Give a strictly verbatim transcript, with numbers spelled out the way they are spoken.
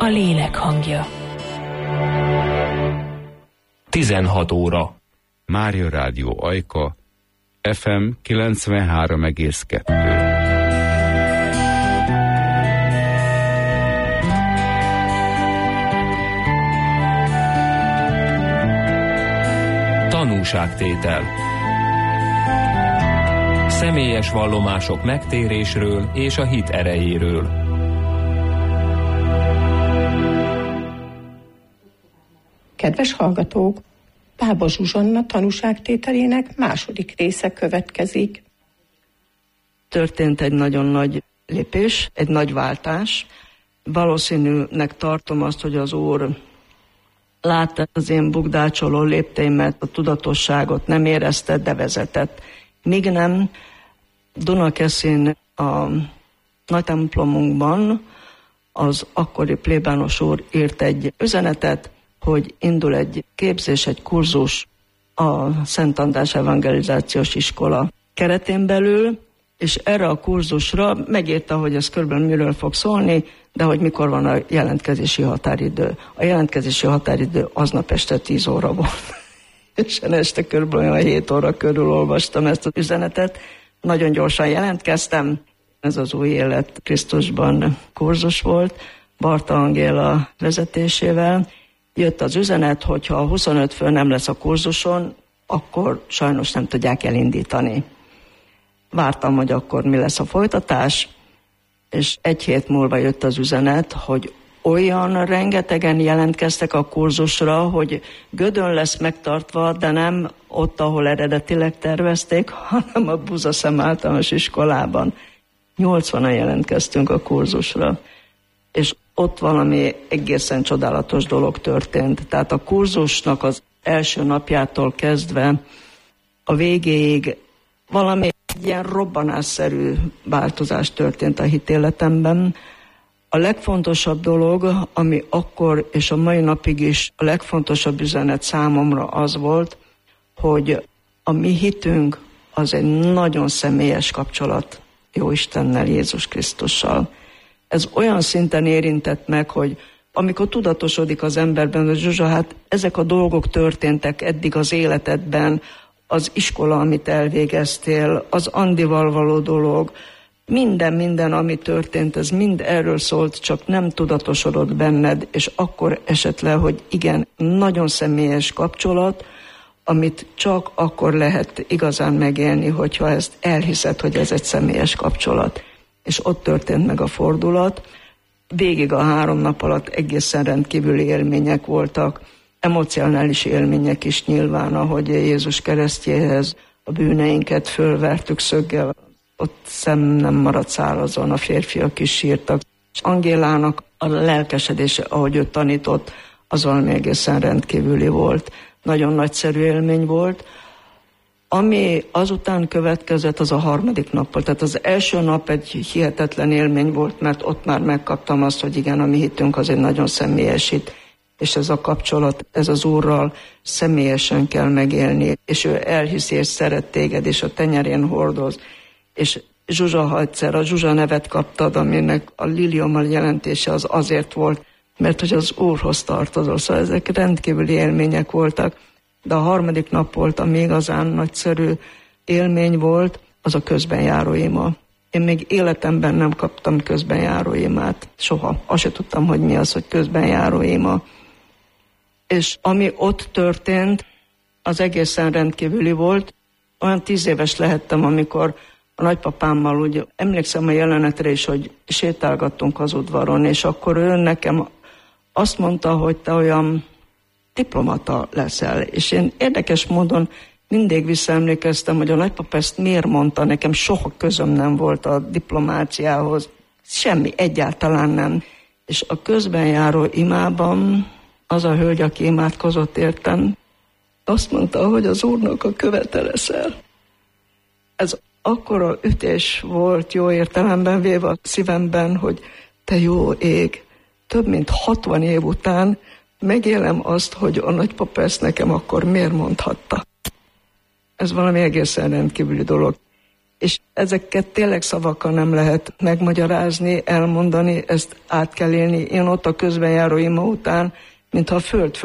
a lélek hangja. tizenhat óra. Mária Rádió Ajka, ef em kilencvenhárom egész kettő. Tanúságtétel. Személyes vallomások megtérésről és a hit erejéről. Kedves hallgatók! Bába Zsuzsanna tanúságtételének második része következik. Történt egy nagyon nagy lépés, egy nagy váltás. Valószínűnek tartom azt, hogy az Úr látta az én bugdácsoló lépteimet, a tudatosságot, nem érezte, de vezetett. Míg nem, Dunakeszin a nagy templomunkban az akkori plébános úr írt egy üzenetet, hogy indul egy képzés, egy kurzus a Szent András Evangelizációs Iskola keretén belül, és erre a kurzusra megírta, hogy ez körülbelül miről fog szólni, de hogy mikor van a jelentkezési határidő. A jelentkezési határidő aznap este tíz óra volt. És én este körülbelül a hét óra körül olvastam ezt az üzenetet. Nagyon gyorsan jelentkeztem. Ez az Új Élet Krisztusban kurzus volt, Barta Angéla vezetésével. Jött az üzenet, hogy ha huszonöt fő nem lesz a kurzuson, akkor sajnos nem tudják elindítani. Vártam, hogy akkor mi lesz a folytatás, és egy hét múlva jött az üzenet, hogy olyan rengetegen jelentkeztek a kurzusra, hogy Gödön lesz megtartva, de nem ott, ahol eredetileg tervezték, hanem a Buzaszem általános iskolában. nyolcvanan jelentkeztünk a kurzusra, és ott valami egészen csodálatos dolog történt. Tehát a kurzusnak az első napjától kezdve a végéig valami ilyen robbanásszerű változás történt a hitéletemben. A legfontosabb dolog, ami akkor és a mai napig is a legfontosabb üzenet számomra az volt, hogy a mi hitünk az egy nagyon személyes kapcsolat Jóistennel, Jézus Krisztussal. Ez olyan szinten érintett meg, hogy amikor tudatosodik az emberben, hogy Zsuzsa, hát ezek a dolgok történtek eddig az életedben, az iskola, amit elvégeztél, az Andival való dolog, minden, minden, ami történt, ez mind erről szólt, csak nem tudatosodott benned, és akkor esett le, hogy igen, nagyon személyes kapcsolat, amit csak akkor lehet igazán megélni, hogyha ezt elhiszed, hogy ez egy személyes kapcsolat. És ott történt meg a fordulat. Végig a három nap alatt egészen rendkívüli élmények voltak, emocionális élmények is nyilván, ahogy Jézus keresztjéhez a bűneinket fölvertük szöggel, ott szem nem maradt szárazon, a férfiak is sírtak. És Angélának a lelkesedése, ahogy ő tanított, az valami egészen rendkívüli volt. Nagyon nagyszerű élmény volt. Ami azután következett, az a harmadik nap volt. Tehát az első nap egy hihetetlen élmény volt, mert ott már megkaptam azt, hogy igen, a mi hitünk az egy nagyon személyes hit, és ez a kapcsolat, ez az Úrral személyesen kell megélni, és ő elhiszi és szeret téged, és a tenyerén hordoz. És Zsuzsa, ha egyszer a Zsuzsa nevet kaptad, aminek a liliommal jelentése az azért volt, mert hogy az Úrhoz tartozol. Szóval ezek rendkívüli élmények voltak. De a harmadik nap volt, ami igazán nagyszerű élmény volt, az a közbenjáró ima. Én még életemben nem kaptam közbenjáró imát. Soha. Azt se tudtam, hogy mi az, hogy közbenjáró ima. És ami ott történt, az egészen rendkívüli volt. Olyan tíz éves lehettem, amikor a nagypapámmal, úgy emlékszem a jelenetre is, hogy sétálgattunk az udvaron, és akkor ő nekem azt mondta, hogy te olyan diplomata leszel. És én érdekes módon mindig visszaemlékeztem, hogy a nagypapa ezt miért mondta, nekem soha közöm nem volt a diplomáciához. Semmi, egyáltalán nem. És a közbenjáró imában az a hölgy, aki imádkozott értem, azt mondta, hogy az Úrnak a követe leszel. Ez akkora ütés volt jó értelemben véve a szívemben, hogy te jó ég, több mint hatvan év után megélem azt, hogy a nagypapa ezt nekem akkor miért mondhatta. Ez valami egészen rendkívüli dolog. És ezeket tényleg szavakkal nem lehet megmagyarázni, elmondani, ezt át kell élni. Én ott a közbenjáró ima után, mintha a föld